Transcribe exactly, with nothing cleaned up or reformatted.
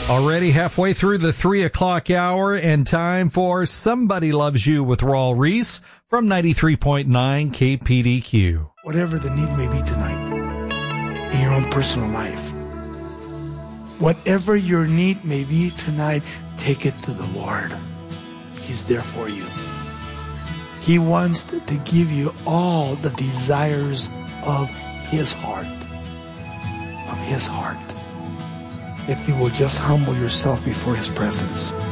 Already halfway through the three o'clock hour and time for Somebody Loves You with Raul Ries from ninety-three point nine K P D Q. Whatever the need may be tonight in your own personal life, whatever your need may be tonight, take it to the Lord. He's there for you. He wants to give you all the desires of His heart. Of His heart. If you will just humble yourself before His presence.